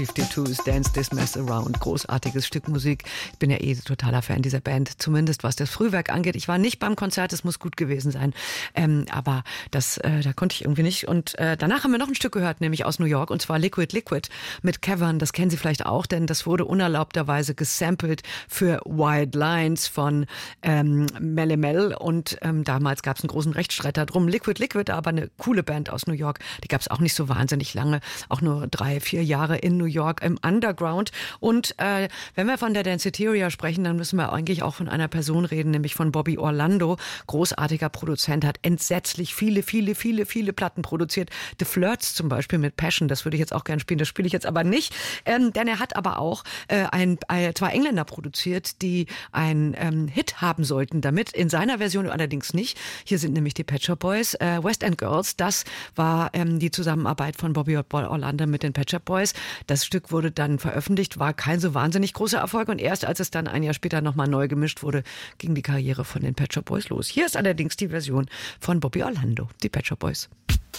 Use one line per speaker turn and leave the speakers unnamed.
52's Dance This Mess Around, großartiges Stück Musik. Ich bin ja totaler Fan dieser Band, zumindest was das Frühwerk angeht. Ich war nicht beim Konzert, es muss gut gewesen sein, aber da konnte ich irgendwie nicht. Und danach haben wir noch ein Stück gehört, nämlich aus New York, und zwar Liquid Liquid mit Cavern. Das kennen Sie vielleicht auch, denn das wurde unerlaubterweise gesampelt für White Lines von Melle Mel, und damals gab es einen großen Rechtsstreit darum. Liquid Liquid, aber eine coole Band aus New York, die gab es auch nicht so wahnsinnig lange, auch nur 3-4 Jahre in New York im Underground. Und wenn wir von der Danceteria sprechen, dann müssen wir eigentlich auch von einer Person reden, nämlich von Bobby Orlando. Großartiger Produzent, hat entsetzlich viele Platten produziert. The Flirts zum Beispiel mit Passion, das würde ich jetzt auch gerne spielen, das spiele ich jetzt aber nicht. Denn er hat aber auch zwei Engländer produziert, die einen Hit haben sollten damit. In seiner Version allerdings nicht. Hier sind nämlich die Pet Shop Boys, West End Girls. Das war die Zusammenarbeit von Bobby Orlando mit den Pet Shop Boys. Das Stück wurde dann veröffentlicht, war kein so wahnsinnig großer Erfolg, und erst als es dann ein Jahr später nochmal neu gemischt wurde, ging die Karriere von den Pet Shop Boys los. Hier ist allerdings die Version von Bobby Orlando, die Pet Shop Boys.